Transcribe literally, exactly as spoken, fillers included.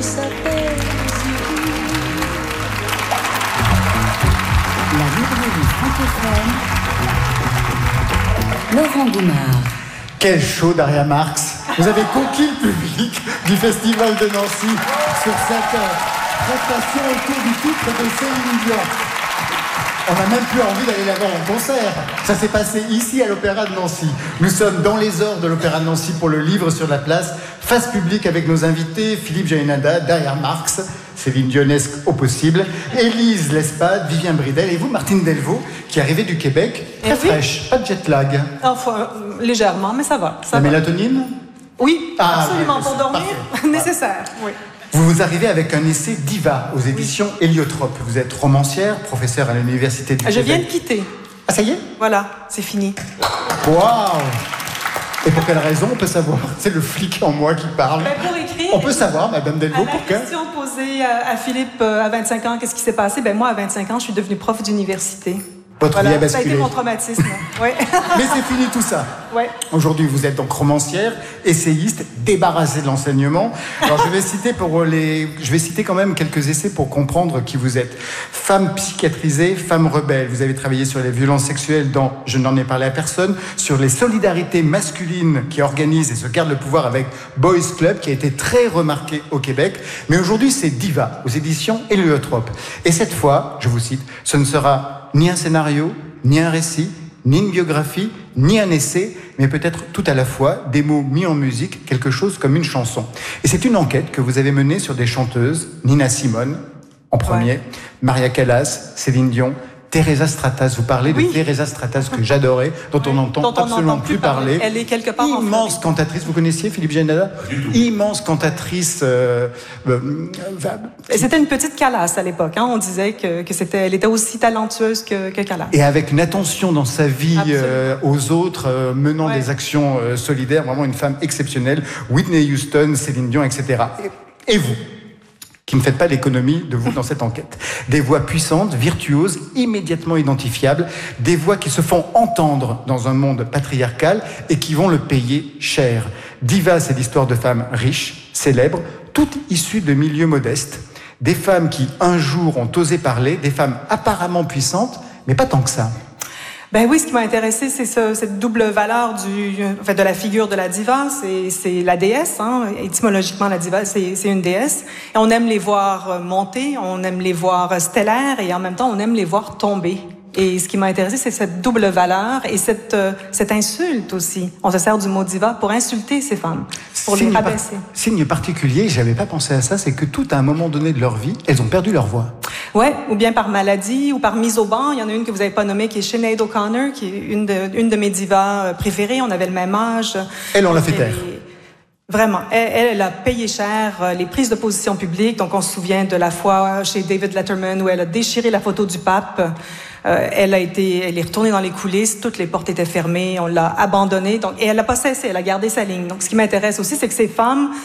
s'appelle Ziggy. La librairie francophone. Laurent Goumard. Quel show Daria Marx. Vous avez conquis le public du Festival de Nancy sur cette prestation autour du titre de Céline Dion. On n'a même plus envie d'aller la voir en concert. Ça s'est passé ici à l'Opéra de Nancy. Nous sommes dans les ors de l'Opéra de Nancy pour le livre sur la place, face publique avec nos invités, Philippe Jaénada, Daria Marx, Céline Dionesque au possible, Élise Lespade, Vivien Bridel et vous, Martine Delvaux, qui arrivez du Québec, très et fraîche, oui. Pas de jet lag. Enfin, légèrement, mais ça va. Ça la va. mélatonine? Oui, ah, absolument, oui, pour dormir, parfait. nécessaire, oui. Vous vous arrivez avec un essai Diva aux éditions oui. Héliotrope. Vous êtes romancière, professeure à l'Université du Je Québec. viens de quitter. Ah, ça y est? Voilà, c'est fini. Waouh! Et pour quelle raison, on peut savoir? C'est le flic en moi qui parle. Ben pour écrire. On peut savoir, Madame Delvaux, pour que... La question posée à Philippe à vingt-cinq ans, qu'est-ce qui s'est passé? Ben moi, à vingt-cinq ans, je suis devenue prof d'université. Votre voilà, vie a basculé. Ça a été mon traumatisme. Oui. Mais c'est fini tout ça. Ouais. Aujourd'hui, vous êtes donc romancière, essayiste, débarrassée de l'enseignement. Alors, je vais citer pour les, je vais citer quand même quelques essais pour comprendre qui vous êtes. Femme psychiatrisée, femme rebelle. Vous avez travaillé sur les violences sexuelles dans Je n'en ai parlé à personne, sur les solidarités masculines qui organisent et se gardent le pouvoir avec Boys Club, qui a été très remarqué au Québec. Mais aujourd'hui, c'est Diva aux éditions Héliotrope. Et cette fois, je vous cite, ce ne sera ni un scénario, ni un récit, ni une biographie, ni un essai, mais peut-être tout à la fois, des mots mis en musique, quelque chose comme une chanson. Et c'est une enquête que vous avez menée sur des chanteuses, Nina Simone, en premier, ouais. Maria Callas, Céline Dion, Teresa Stratas. Vous parlez oui. de Teresa Stratas, que j'adorais, dont oui. on n'entend absolument plus parler. parler. Elle est quelque part Immense en cantatrice. Vous connaissiez Philippe Jaénada? Immense cantatrice. Euh, euh, c'était une petite Callas à l'époque. Hein. On disait que, que c'était, elle était aussi talentueuse que, que Callas. Et avec une attention dans sa vie euh, aux autres, euh, menant ouais. des actions euh, solidaires. Vraiment une femme exceptionnelle. Whitney Houston, Céline Dion, et cetera. Et, et vous, qui ne faites pas l'économie de vous dans cette enquête. Des voix puissantes, virtuoses, immédiatement identifiables, des voix qui se font entendre dans un monde patriarcal et qui vont le payer cher. Diva, c'est l'histoire de femmes riches, célèbres, toutes issues de milieux modestes. Des femmes qui, un jour, ont osé parler, des femmes apparemment puissantes, mais pas tant que ça. Ben oui, ce qui m'a intéressé, c'est ce, cette double valeur du, en fait, de la figure de la diva. C'est, c'est la déesse, hein. Étymologiquement, la diva, c'est, c'est une déesse. Et on aime les voir monter, on aime les voir stellaires, et en même temps, on aime les voir tomber. Et ce qui m'a intéressé, c'est cette double valeur et cette, euh, cette insulte aussi. On se sert du mot diva pour insulter ces femmes, pour signe les rabaisser. Par- signe particulier, j'avais pas pensé à ça, c'est que tout à un moment donné de leur vie, elles ont perdu leur voix. Ouais, ou bien par maladie, ou par mise au banc. Il y en a une que vous n'avez pas nommée, qui est Sinead O'Connor, qui est une de, une de mes divas préférées. On avait le même âge. Elle, on l'a fait taire. Et vraiment, elle, elle a payé cher les prises de position publiques. Donc, on se souvient de la fois chez David Letterman où elle a déchiré la photo du pape. Euh, elle a été, elle est retournée dans les coulisses, toutes les portes étaient fermées, on l'a abandonnée. Donc, et elle n'a pas cessé, elle a gardé sa ligne. Donc, ce qui m'intéresse aussi, c'est que ces femmes